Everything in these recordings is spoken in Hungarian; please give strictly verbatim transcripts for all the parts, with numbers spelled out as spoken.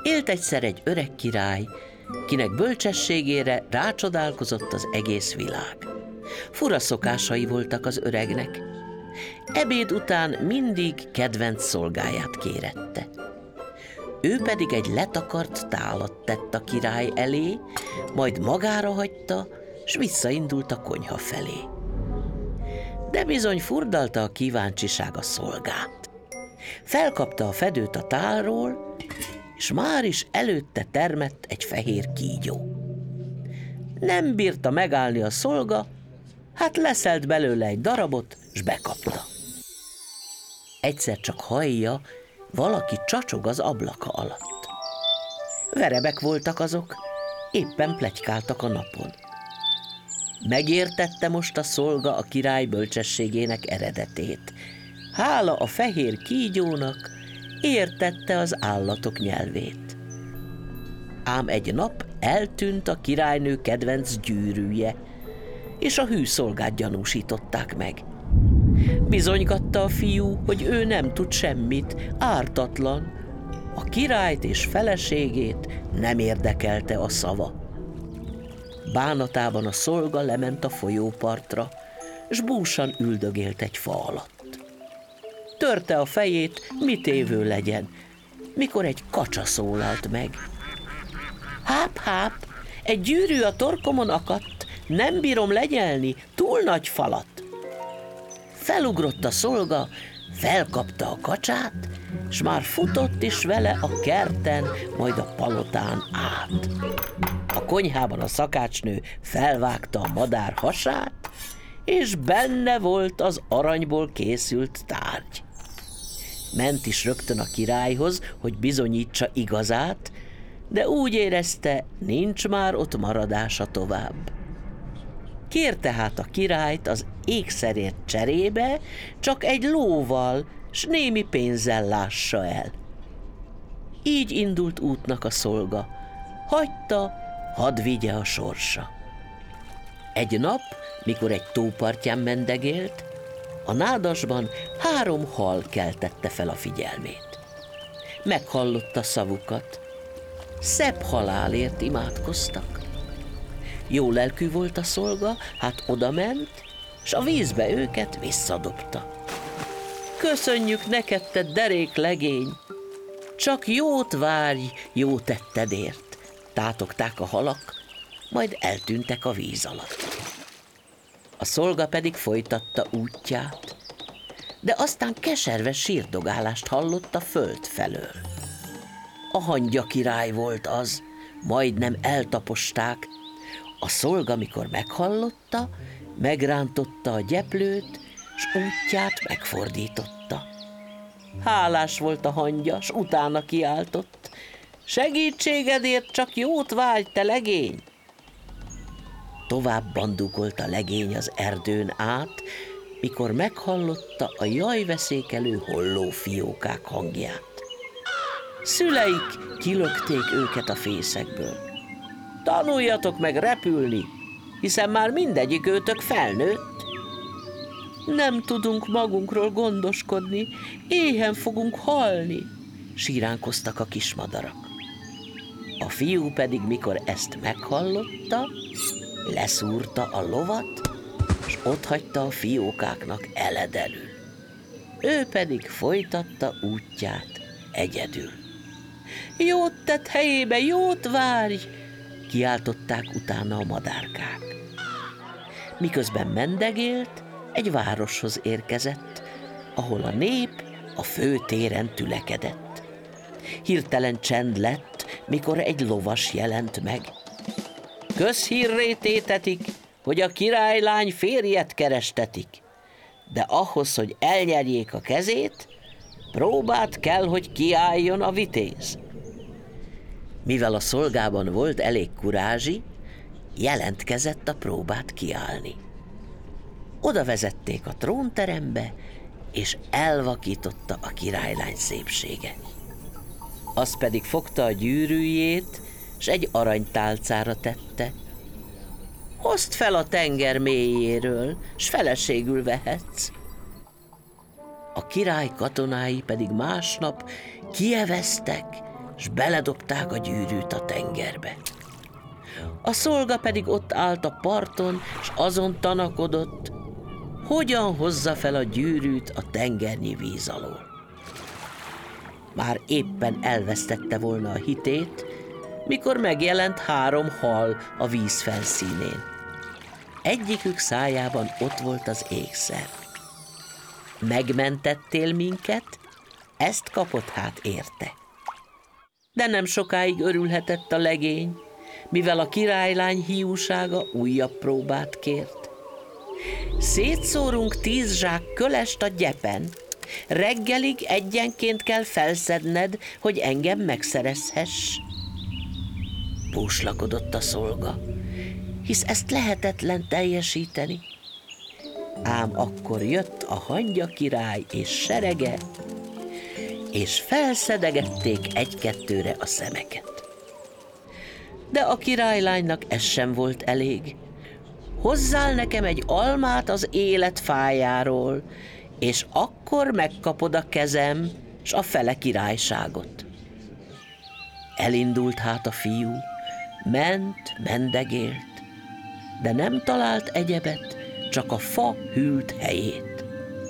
Élt egyszer egy öreg király, kinek bölcsességére rácsodálkozott az egész világ. Fura szokásai voltak az öregnek. Ebéd után mindig kedvenc szolgáját kérette. Ő pedig egy letakart tálat tett a király elé, majd magára hagyta, s visszaindult a konyha felé. De bizony furdalta a kíváncsiság a szolgát. Felkapta a fedőt a tálról, és már is előtte termett egy fehér kígyó. Nem bírta megállni a szolga, hát leszelt belőle egy darabot, s bekapta. Egyszer csak hallja, valaki csacsog az ablaka alatt. Verebek voltak azok, éppen pletykáltak a napon. Megértette most a szolga a király bölcsességének eredetét. Hála a fehér kígyónak, értette az állatok nyelvét. Ám egy nap eltűnt a királynő kedvenc gyűrűje, és a hű szolgát gyanúsították meg. Bizonygatta a fiú, hogy ő nem tud semmit, ártatlan. A királyt és feleségét nem érdekelte a szava. Bánatában a szolga lement a folyópartra, s búsan üldögélt egy fa alatt. Törte a fejét, mit évő legyen, mikor egy kacsa szólalt meg. Háp, háp, egy gyűrű a torkomon akadt, nem bírom legyelni, túl nagy falat. Felugrott a szolga, felkapta a kacsát, s már futott is vele a kerten, majd a palotán át. A konyhában a szakácsnő felvágta a madár hasát, és benne volt az aranyból készült tárgy. Ment is rögtön a királyhoz, hogy bizonyítsa igazát, de úgy érezte, nincs már ott maradása tovább. Kérte hát a királyt az ékszerért cserébe, csak egy lóval, s némi pénzzel lássa el. Így indult útnak a szolga, hagyta, hadd vigye a sorsa. Egy nap, mikor egy tópartján mendegélt, a nádasban három hal keltette fel a figyelmét. Meghallotta szavukat, szebb halálért imádkoztak. Jó lelkű volt a szolga, hát odament, s a vízbe őket visszadobta. Köszönjük neked, te derék legény! Csak jót várj, jó tettedért, tátogták a halak, majd eltűntek a víz alatt. A szolga pedig folytatta útját, de aztán keserves sírdogálást hallott a föld felől. A hangya király volt az, majdnem eltaposták. A szolga, mikor meghallotta, megrántotta a gyeplőt, s útját megfordította. Hálás volt a hangya, s utána kiáltott: segítségedért csak jót várj, te legény! Tovább bandukolt a legény az erdőn át, mikor meghallotta a jajveszékelő hollófiókák hangját. Szüleik kilökték őket a fészekből. Tanuljatok meg repülni, hiszen már mindegyik őtök felnőtt. Nem tudunk magunkról gondoskodni, éhen fogunk halni, síránkoztak a kismadarak. A fiú pedig, mikor ezt meghallotta, leszúrta a lovat, és otthagyta a fiókáknak eledelül. Ő pedig folytatta útját egyedül. Jót tett helyébe, jót várj! Kiáltották utána a madárkák. Miközben mendegélt, egy városhoz érkezett, ahol a nép a főtéren tülekedett. Hirtelen csend lett, mikor egy lovas jelent meg. Közhírré tétetik, hogy a királylány férjet kerestetik, de ahhoz, hogy elnyerjék a kezét, próbát kell, hogy kiálljon a vitéz. Mivel a szolgában volt elég kurázsi, jelentkezett a próbát kiállni. Oda vezették a trónterembe, és elvakította a királylány szépsége. Az pedig fogta a gyűrűjét, s egy aranytálcára tette. Hozd fel a tenger mélyéről, s feleségül vehetsz. A király katonái pedig másnap kieveztek, s beledobták a gyűrűt a tengerbe. A szolga pedig ott állt a parton, s azon tanakodott, hogyan hozza fel a gyűrűt a tengernyi víz alól. Már éppen elvesztette volna a hitét, mikor megjelent három hal a víz felszínén. Egyikük szájában ott volt az ékszer. Megmentettél minket, ezt kapott hát érte. De nem sokáig örülhetett a legény, mivel a királylány hiúsága újabb próbát kért. Szétszórunk tíz zsák kölest a gyepen, reggelig egyenként kell felszedned, hogy engem megszerezhess. Búslakodott a szolga, hisz ezt lehetetlen teljesíteni. Ám akkor jött a hangya király és serege, és felszedegették egy-kettőre a szemeket. De a királylánynak ez sem volt elég. Hozzál nekem egy almát az élet fájáról, és akkor megkapod a kezem, s a fele királyságot. Elindult hát a fiú, ment, mendegélt, de nem talált egyebet, csak a fa hűlt helyét.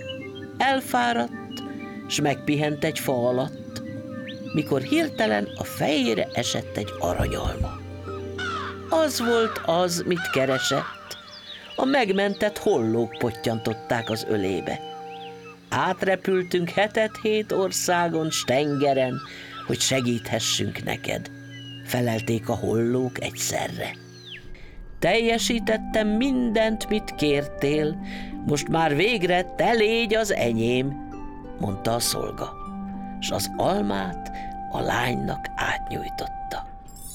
Elfáradt, s megpihent egy fa alatt, mikor hirtelen a fejére esett egy aranyalma. Az volt az, mit keresett, a megmentett hollók pottyantották az ölébe. Átrepültünk hetet-hét országon, s tengeren, hogy segíthessünk neked, felelték a hollók egyszerre. Teljesítettem mindent, mit kértél, most már végre te légy az enyém, mondta a szolga, s az almát a lánynak átnyújtotta.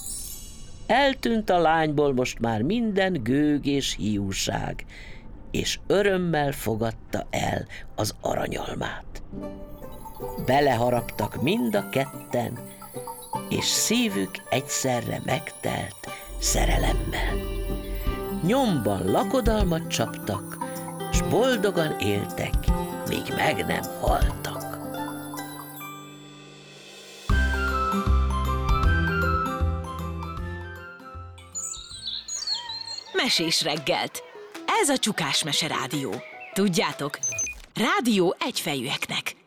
Eltűnt a lányból most már minden gőg és hiúság, és örömmel fogadta el az aranyalmát. Beleharaptak mind a ketten, és szívük egyszerre megtelt szerelemmel. Nyomban lakodalmat csaptak, s boldogan éltek, míg meg nem haltak. Mesés reggelt. Ez a Csukás Mese Rádió. Tudjátok, rádió egyfejűeknek.